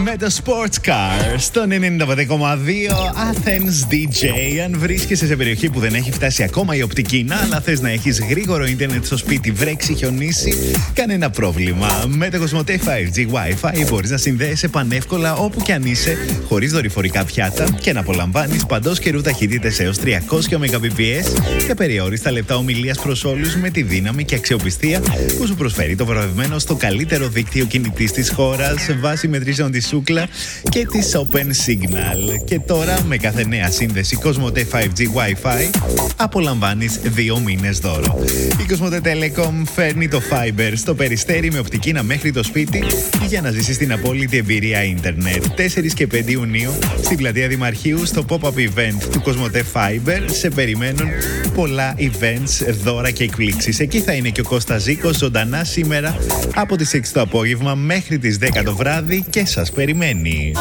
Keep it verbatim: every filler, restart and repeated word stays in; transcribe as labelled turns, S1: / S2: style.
S1: με το Sports Car στον ενενήντα πέντε κόμμα δύο Athens ντι τζέι. Αν βρίσκεσαι σε περιοχή που δεν έχει φτάσει ακόμα η οπτική, αλλά θες να έχεις γρήγορο ίντερνετ στο σπίτι, βρέξει, χιονίσει, κανένα πρόβλημα. Με το Κοσμοτέ φάιβ τζι Wi-Fi μπορείς να συνδέεσαι πανεύκολα όπου κι αν είσαι, χωρίς δορυφορικά πιάτα και να απολαμβάνεις παντός καιρού ταχύτητες έως τριακόσια Mbps και περιόριστα λεπτά ομιλίας προς όλους με τη δύναμη και αξιοπιστία που σου προσφέρει το βραβευμένο στο καλύτερο δίκτυο κινητής της χώρας βάσει μετρήσεων της Σούκλα και της Open Signal. Και τώρα με κάθε νέα σύνδεση Κοσμοτέ φάιβ τζι Wi-Fi απολαμβάνεις δύο μήνες δώρο. Η Κοσμοτέ Telecom φέρνει το Fiber στο Περιστέρι με οπτικίνα μέχρι το σπίτι για να ζήσεις την απόλυτη εμπειρία ίντερνετ. τέσσερις και πέντε Ιουνίου στην πλατεία Δημαρχείου στο pop-up event του Κοσμοτέ Fiber σε περιμένουν πολλά events, δώρα και εκπλήξεις. Εκεί θα είναι και ο Κώστας Ζήκος ζωντανά σήμερα από τις έξι το απόγευμα μέχρι τις δέκα το βράδυ και σας περιμένει.